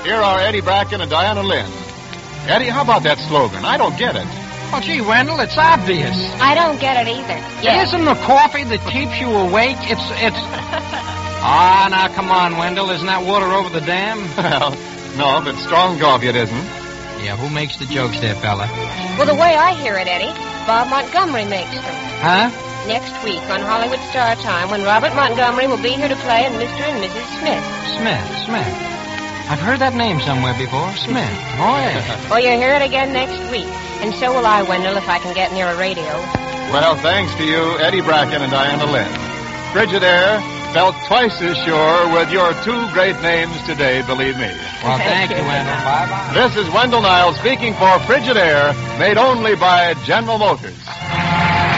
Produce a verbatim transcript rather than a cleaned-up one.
here are Eddie Bracken and Diana Lynn. Eddie, how about that slogan? I don't get it. Oh, gee, Wendell, it's obvious. I don't get it either. It isn't the coffee that keeps you awake. It's, it's... Ah, now, come on, Wendell. Isn't that water over the dam? Well, no, but strong coffee it isn't. Yeah, who makes the jokes there, fella? Well, the way I hear it, Eddie, Bob Montgomery makes them. Huh? Next week on Hollywood Star Time, when Robert Montgomery will be here to play and Mister and Missus Smith. Smith, Smith. I've heard that name somewhere before. Smith. Oh, yeah. Well, you'll hear it again next week. And so will I, Wendell, if I can get near a radio. Well, thanks to you, Eddie Bracken and Diana Lynn. Frigidaire felt twice as sure with your two great names today, believe me. Well, thank, thank you, Wendell. Bye-bye. This is Wendell Niles speaking for Frigidaire, made only by General Motors.